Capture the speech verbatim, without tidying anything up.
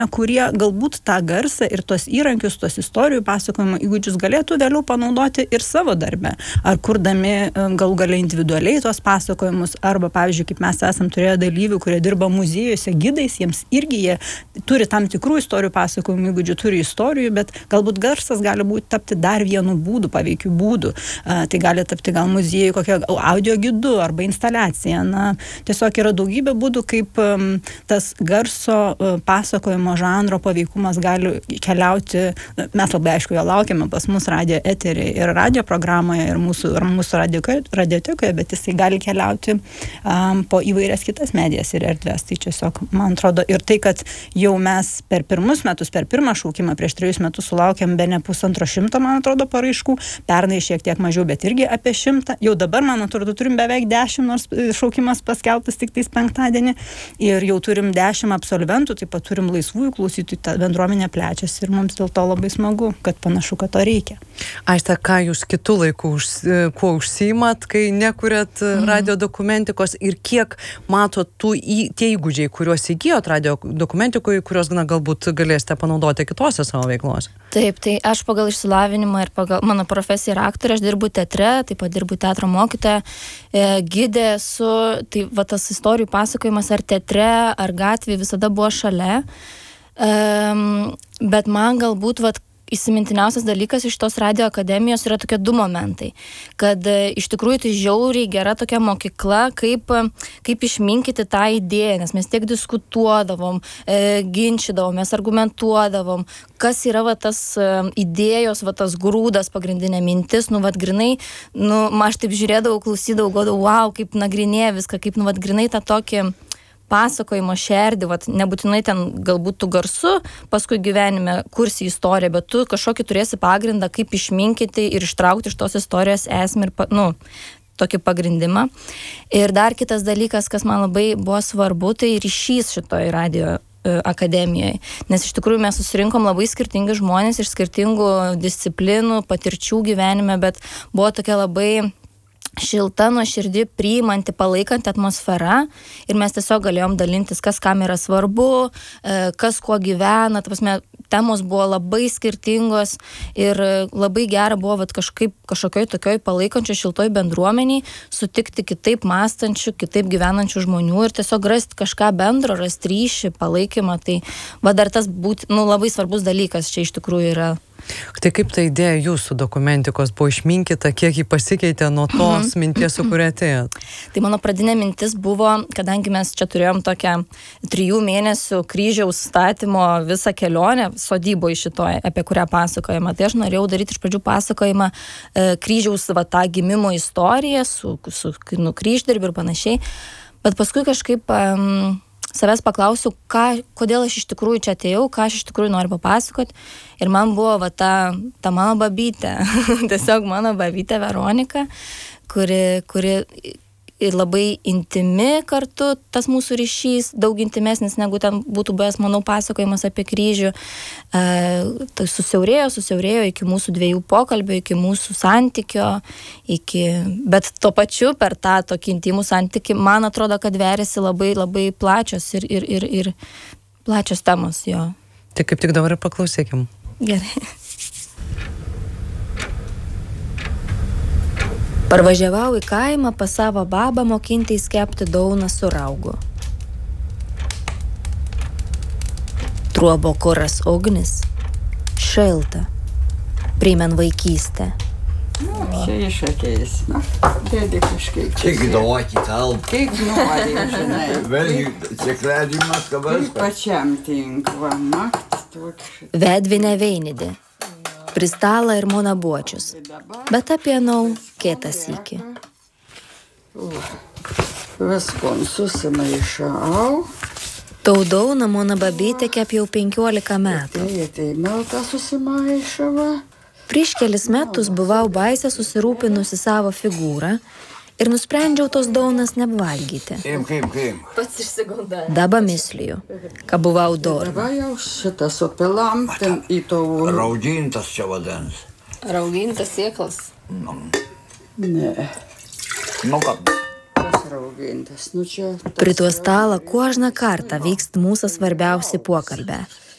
kurie galbūt tą garsą ir tos įrankius, tos istorijų pasakojimo įgūdžius galėtų vėliau panaudoti ir savo darbe. Ar kurdami gal galia individualiai tos pasakojimus, arba, pavyzdžiui, kaip mes esam turėję dalyvių, kurie dirba muziejuose gidais, jiems irgi jie turi tam tikrų istorijų pasakojimų įgūdžių, turi istorijų, bet galbūt garsas gali būti tapti dar vienu būdu, paveikiu būdu. Tai gali tapti gal muziejų kokia audio gidu arba instaliacija. Na, tiesiog yra daugybė būdų, kaip um, tas garso uh, pasakojimo žanro paveikumas gali keliauti. Mes labai aišku jo laukiame pas mus radio eterį ir radio programoje ir mūsų, ir mūsų radio, radiotekoje, bet jisai gali keliauti um, po įvairias kitas medijas ir erdvės. Tai tiesiog, man atrodo, ir tai, kad jau mes per pirmus metus, per pirmą šaukimą prieš trejus metus sulaukėm bene pusantro šimto, man atrodo, paraiškų, pernai šiek tiek mažiau, bet irgi apie šimtą. Jau dabar, man atrodo, turim beveik dešimt, nors šaukimas paskelbtas tik tais penktadienį, ir jau turim dešimt absolventų, taip pat turim laisvų klausytojų, ta bendruomenė plečiasi ir mums dėl to labai smagu, kad panašu, kad to reikia. Aiste, ką jūs kitų laikų už, kuo užsiimat, kai nekuriat mm. radio dokumentikos, ir kiek matot tų į, tie įgūdžiai, kuriuos įgijot radio dokumentikoje, kuriuos na, galbūt galėsite panaudoti kitose savo veiklose? Taip, tai aš pagal išsilavinimą ir pagal mano profesiją ir aktorė, aš dirbu teatre, taip pat dirbu teatro mokytoja, e, gidė su, tai va tas istorijų pasakojimas ar teatre, ar gatvėje visada buvo šalia. Um, bet man galbūt vat, įsimintiniausias dalykas iš tos radio akademijos yra tokie du momentai, kad e, iš tikrųjų tai žiauriai gera tokia mokykla, kaip, kaip išminkyti tą idėją, nes mes tiek diskutuodavom, e, ginčydavom, mes argumentuodavom, kas yra va, tas e, idėjos, va, tas grūdas, pagrindinė mintis, nu, va, grinai, nu, aš taip žiūrėdavau, klausydavau, godavau, wow, kaip nagrinėja viską, kaip, nu, va, grinai tą tokį pasakojimo šerdį, vat, nebūtinai ten galbūt tu garsu paskui gyvenime kursi istoriją, bet tu kažkokį turėsi pagrindą, kaip išminkyti ir ištraukti iš tos istorijos esmę ir, nu, tokį pagrindimą. Ir dar kitas dalykas, kas man labai buvo svarbu, tai ryšys šitoj radio akademijoje. Nes iš tikrųjų mes susirinkom labai skirtingi žmonės iš skirtingų disciplinų, patirčių gyvenime, bet buvo tokia labai šilta, nuoširdi, priimanti, palaikanti atmosfera ir mes tiesiog galėjom dalintis, kas kam yra svarbu, kas kuo gyvena, ta prasme, temos buvo labai skirtingos ir labai gera buvo vat, kažkaip kažkokioj tokioj palaikančioj šiltoj bendruomeniai sutikti kitaip mąstančių, kitaip gyvenančių žmonių ir tiesiog rasti kažką bendro, rasti ryšį, palaikymą, tai va dar tas būt, nu, labai svarbus dalykas čia iš tikrųjų yra. Tai kaip ta idėja jūsų dokumentikos buvo išminkyta, kiek jį pasikeitė nuo tos minties, su kuria atėjot? Tai mano pradinė mintis buvo, kadangi mes čia turėjom tokią trijų mėnesių kryžiaus statymo visą kelionę sodyboje šitoje, apie kurią pasakojama, tai aš norėjau daryti iš pradžių pasakojimą e, kryžiaus va, tą gimimo istoriją su, su nu, kryždirbiu ir panašiai, bet paskui kažkaip um, savęs paklausiau, ką, kodėl aš iš tikrųjų čia atėjau, ką aš iš tikrųjų noriu papasakoti. Ir man buvo va, ta, ta mano babytė, tiesiog mano babytė Veronika, kuri, kuri labai intimi kartu, tas mūsų ryšys, daug intimesnis, negu ten būtų buvęs, manau, pasakojimas apie kryžių. E, tai susiaurėjo, susiaurėjo iki mūsų dviejų pokalbio, iki mūsų santykio, iki... bet tuo pačiu per tą tokį intimų santykį, man atrodo, kad veriasi labai, labai plačios ir, ir, ir, ir plačios temos jo. Tai kaip tik dabar ir paklausykim. Gerai. Parvažiavau į kaimą pas savo babą mokintis kepti dauną su raugu. Truobo kuras ugnis, šilta, primen vaikystę. Nu, čia išakėjęs, na, dėdė kažkaip. Tik duoti talp. Kaip nori, žinai. Vėlgi, cikledimas, kabas. Kaip pačiam tinkva, naktis toks. Vedvinę veinidį. Pristalą ir monabuočius, bet apie nau kėtas iki. Viskon susimaišau. Taudau namona babytė kep jau penkiolika metų. Tai, tai melta susimaišava. Prieš kelis metus buvau baisę susirūpinusi savo figūrą ir nusprendžiau tos daunas neapvalgyti. Kaip, kaip, kaip. Pats išsigunda. Daba misliju, kad buvau dorma. Dabar jau šitą supilam ten į to... Raudintas čia vadins. Raugintas sėklas? Nu. Ne. Nu, kad... Kas raugintas? Nu, čia... Prie tuo stalą kuožną kartą vykst mūsų svarbiausi pokalbė.